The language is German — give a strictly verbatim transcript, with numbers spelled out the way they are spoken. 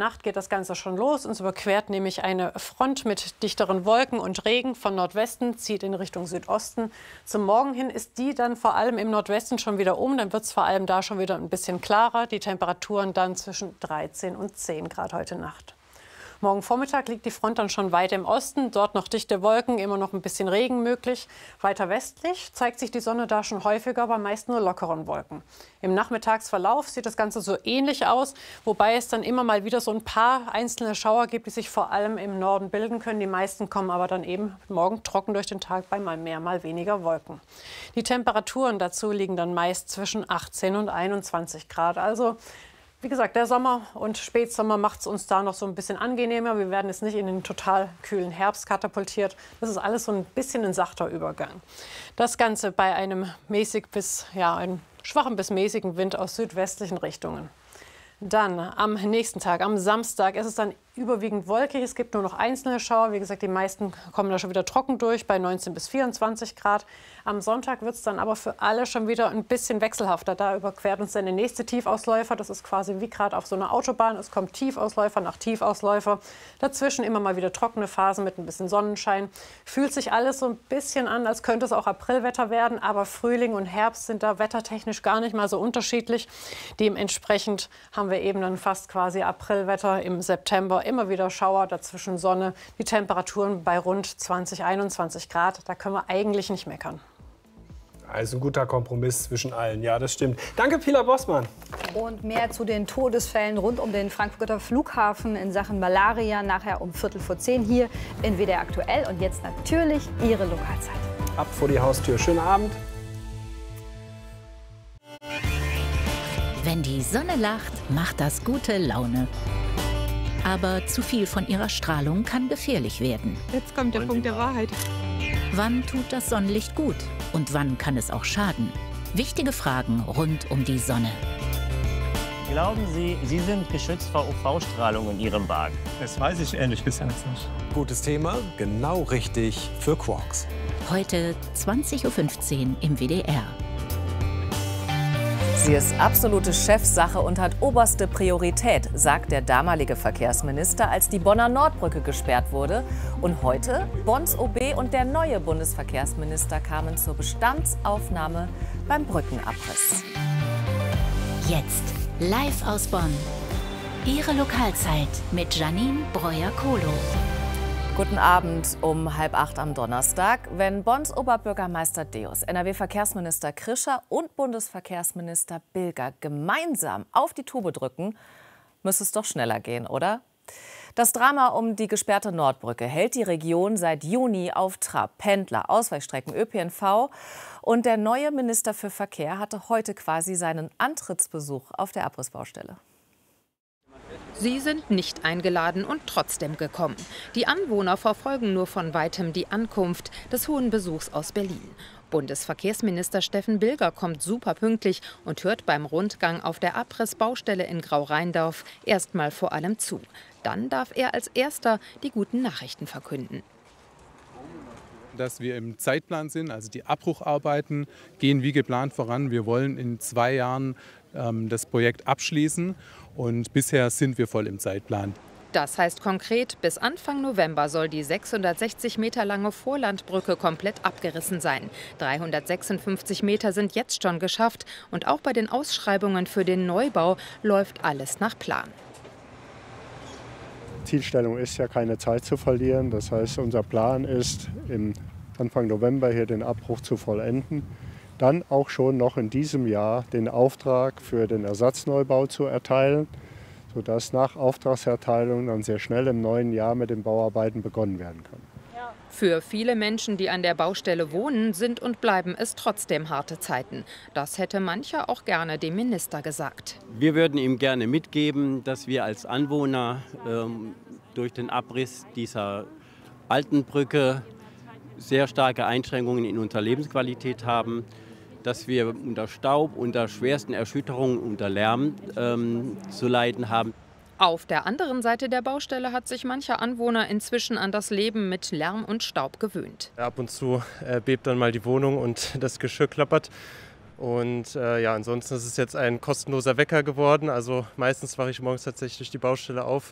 Nacht geht das Ganze schon los. Uns überquert nämlich eine Front mit dichteren Wolken und Regen von Nordwesten, zieht in Richtung Südosten. Zum Morgen hin ist die dann vor allem im Nordwesten schon wieder um. Dann wird es vor allem da schon wieder ein bisschen klarer. Die Temperaturen dann zwischen dreizehn und zehn Grad heute Nacht. Morgen Vormittag liegt die Front dann schon weit im Osten. Dort noch dichte Wolken, immer noch ein bisschen Regen möglich. Weiter westlich zeigt sich die Sonne da schon häufiger, aber meist nur lockeren Wolken. Im Nachmittagsverlauf sieht das Ganze so ähnlich aus, wobei es dann immer mal wieder so ein paar einzelne Schauer gibt, die sich vor allem im Norden bilden können. Die meisten kommen aber dann eben morgen trocken durch den Tag bei mal mehr, mal weniger Wolken. Die Temperaturen dazu liegen dann meist zwischen achtzehn und einundzwanzig Grad. Also wie gesagt, der Sommer und Spätsommer macht es uns da noch so ein bisschen angenehmer. Wir werden jetzt nicht in den total kühlen Herbst katapultiert. Das ist alles so ein bisschen ein sachter Übergang. Das Ganze bei einem mäßig bis, ja, einem schwachen bis mäßigen Wind aus südwestlichen Richtungen. Dann am nächsten Tag, am Samstag, ist es dann überwiegend wolkig. Es gibt nur noch einzelne Schauer. Wie gesagt, die meisten kommen da schon wieder trocken durch bei neunzehn bis vierundzwanzig Grad. Am Sonntag wird es dann aber für alle schon wieder ein bisschen wechselhafter. Da überquert uns dann der nächste Tiefausläufer. Das ist quasi wie gerade auf so einer Autobahn. Es kommt Tiefausläufer nach Tiefausläufer. Dazwischen immer mal wieder trockene Phasen mit ein bisschen Sonnenschein. Fühlt sich alles so ein bisschen an, als könnte es auch Aprilwetter werden. Aber Frühling und Herbst sind da wettertechnisch gar nicht mal so unterschiedlich. Dementsprechend haben wir eben dann fast quasi Aprilwetter im September. Immer wieder Schauer, dazwischen Sonne. Die Temperaturen bei rund zwanzig, einundzwanzig Grad. Da können wir eigentlich nicht meckern. Also ein guter Kompromiss zwischen allen. Ja, das stimmt. Danke, Pilar Bossmann. Und mehr zu den Todesfällen rund um den Frankfurter Flughafen in Sachen Malaria nachher um Viertel vor zehn hier in W D R aktuell. Und jetzt natürlich Ihre Lokalzeit. Ab vor die Haustür. Schönen Abend. Wenn die Sonne lacht, macht das gute Laune. Aber zu viel von ihrer Strahlung kann gefährlich werden. Jetzt kommt der Punkt der Wahrheit. Wann tut das Sonnenlicht gut und wann kann es auch schaden? Wichtige Fragen rund um die Sonne. Glauben Sie, Sie sind geschützt vor U V-Strahlung in Ihrem Wagen? Das weiß ich ehrlich gesagt nicht. Gutes Thema, genau richtig für Quarks. Heute zwanzig Uhr fünfzehn im W D R. Sie ist absolute Chefsache und hat oberste Priorität, sagt der damalige Verkehrsminister, als die Bonner Nordbrücke gesperrt wurde. Und heute, Bonns O B und der neue Bundesverkehrsminister kamen zur Bestandsaufnahme beim Brückenabriss. Jetzt live aus Bonn. Ihre Lokalzeit mit Janine Breuer-Kohlo. Guten Abend um halb acht am Donnerstag. Wenn Bonns Oberbürgermeister Deus, N R W-Verkehrsminister Krischer und Bundesverkehrsminister Bilger gemeinsam auf die Tube drücken, müsste es doch schneller gehen, oder? Das Drama um die gesperrte Nordbrücke hält die Region seit Juni auf Trab. Pendler, Ausweichstrecken, Ö P N V. Und der neue Minister für Verkehr hatte heute quasi seinen Antrittsbesuch auf der Abrissbaustelle. Sie sind nicht eingeladen und trotzdem gekommen. Die Anwohner verfolgen nur von weitem die Ankunft des hohen Besuchs aus Berlin. Bundesverkehrsminister Steffen Bilger kommt super pünktlich und hört beim Rundgang auf der Abrissbaustelle in Grau-Rheindorf erstmal vor allem zu. Dann darf er als Erster die guten Nachrichten verkünden. Dass wir im Zeitplan sind, also die Abbrucharbeiten gehen wie geplant voran. Wir wollen in zwei Jahren ähm, das Projekt abschließen und bisher sind wir voll im Zeitplan. Das heißt konkret, bis Anfang November soll die sechshundertsechzig Meter lange Vorlandbrücke komplett abgerissen sein. dreihundertsechsundfünfzig Meter sind jetzt schon geschafft und auch bei den Ausschreibungen für den Neubau läuft alles nach Plan. Zielstellung ist ja, keine Zeit zu verlieren. Das heißt, unser Plan ist, im Anfang November hier den Abbruch zu vollenden. Dann auch schon noch in diesem Jahr den Auftrag für den Ersatzneubau zu erteilen, sodass nach Auftragserteilung dann sehr schnell im neuen Jahr mit den Bauarbeiten begonnen werden kann. Für viele Menschen, die an der Baustelle wohnen, sind und bleiben es trotzdem harte Zeiten. Das hätte mancher auch gerne dem Minister gesagt. Wir würden ihm gerne mitgeben, dass wir als Anwohner ähm, durch den Abriss dieser alten Brücke sehr starke Einschränkungen in unserer Lebensqualität haben, dass wir unter Staub, unter schwersten Erschütterungen, unter Lärm ähm, zu leiden haben. Auf der anderen Seite der Baustelle hat sich mancher Anwohner inzwischen an das Leben mit Lärm und Staub gewöhnt. Ab und zu äh, bebt dann mal die Wohnung und das Geschirr klappert. Und äh, ja, ansonsten ist es jetzt ein kostenloser Wecker geworden. Also meistens wache ich morgens tatsächlich die Baustelle auf